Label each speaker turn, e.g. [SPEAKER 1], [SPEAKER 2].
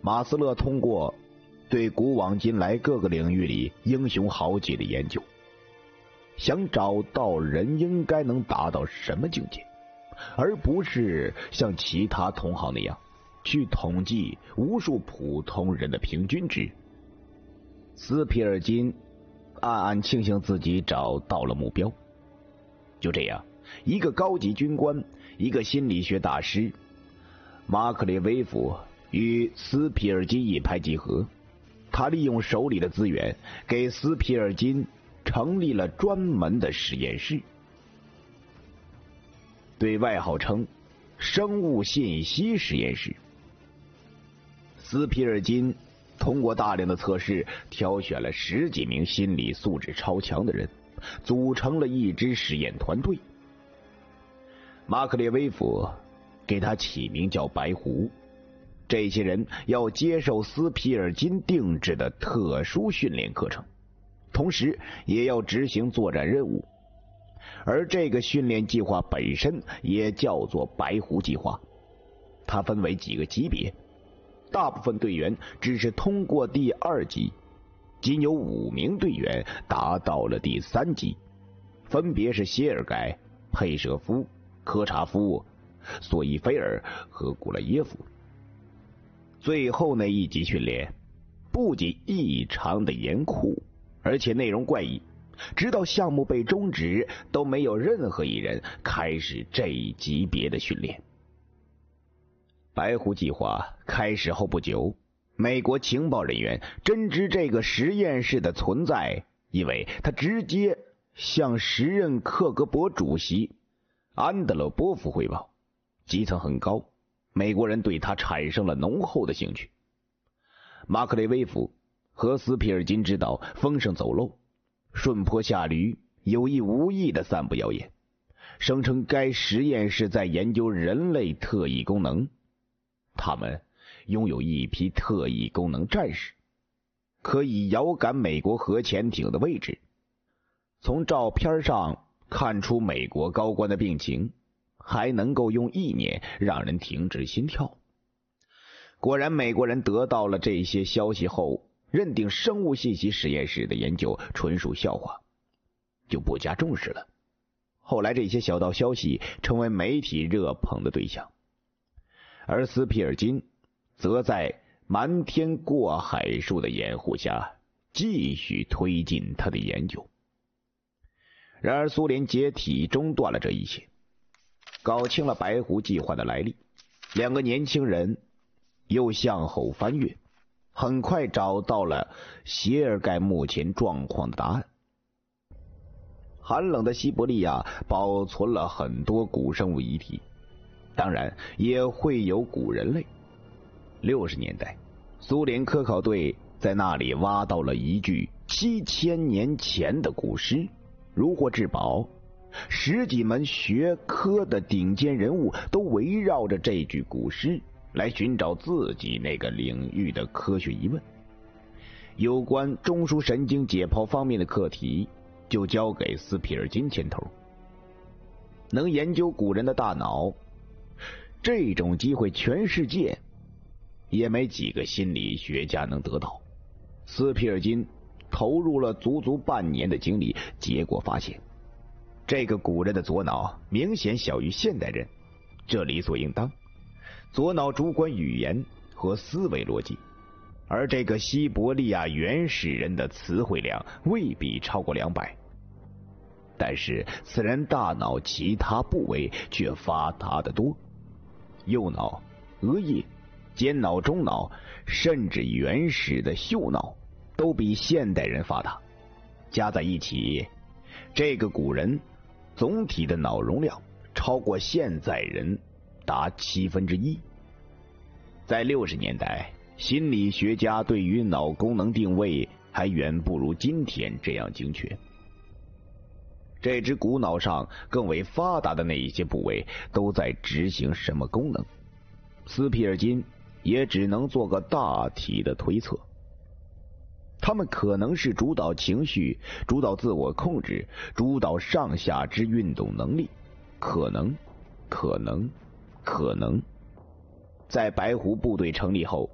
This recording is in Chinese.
[SPEAKER 1] 马斯勒通过对古往今来各个领域里英雄豪杰的研究，想找到人应该能达到什么境界，而不是像其他同行那样去统计无数普通人的平均值。斯皮尔金暗暗庆幸自己找到了目标。就这样，一个高级军官，一个心理学大师，马克列维夫与斯皮尔金一拍即合。他利用手里的资源，给斯皮尔金成立了专门的实验室，对外号称生物信息实验室。斯皮尔金通过大量的测试，挑选了10几名心理素质超强的人，组成了一支实验团队。马克列维夫给他起名叫白狐。这些人要接受斯皮尔金定制的特殊训练课程，同时也要执行作战任务。而这个训练计划本身也叫做白狐计划。它分为几个级别，大部分队员只是通过第2级，仅有5名队员达到了第3级，分别是谢尔盖、佩舍夫、科查夫、索伊菲尔和古拉耶夫。最后那一级训练不仅异常的严酷，而且内容怪异，直到项目被终止，都没有任何一人开始这一级别的训练。白狐计划开始后不久，美国情报人员真知这个实验室的存在，因为他直接向时任克格勃主席安德罗波夫汇报，级层很高，美国人对他产生了浓厚的兴趣。马克雷维夫和斯皮尔金知道风声走漏，顺坡下驴，有意无意地散布谣言，声称该实验室在研究人类特异功能。他们拥有一批特异功能战士，可以遥感美国核潜艇的位置，从照片上看出美国高官的病情，还能够用意念让人停止心跳。果然，美国人得到了这些消息后，认定生物信息实验室的研究纯属笑话，就不加重视了。后来这些小道消息成为媒体热捧的对象，而斯皮尔金则在瞒天过海术的掩护下继续推进他的研究。然而苏联解体中断了这一切，搞清了白狐计划的来历，两个年轻人又向后翻阅，很快找到了谢尔盖目前状况的答案。寒冷的西伯利亚保存了很多古生物遗体，当然也会有古人类。60年代，苏联科考队在那里挖到了一具7000年前的古尸，如获至宝。10几门学科的顶尖人物都围绕着这具古尸来寻找自己那个领域的科学疑问。有关中枢神经解剖方面的课题就交给斯皮尔金牵头。能研究古人的大脑，这种机会全世界也没几个心理学家能得到。斯皮尔金投入了足足半年的精力，结果发现这个古人的左脑明显小于现代人，这理所应当。左脑主管语言和思维逻辑，而这个西伯利亚原始人的词汇量未必超过200，但是此人大脑其他部位却发达得多，右脑、额叶、间脑、中脑，甚至原始的嗅脑都比现代人发达。加在一起，这个古人总体的脑容量超过现在人达1/7。在60年代，心理学家对于脑功能定位还远不如今天这样精确。这只古脑上更为发达的那一些部位都在执行什么功能，斯皮尔金也只能做个大体的推测。他们可能是主导情绪、主导自我控制、主导上下肢运动能力，可能。在白狐部队成立后，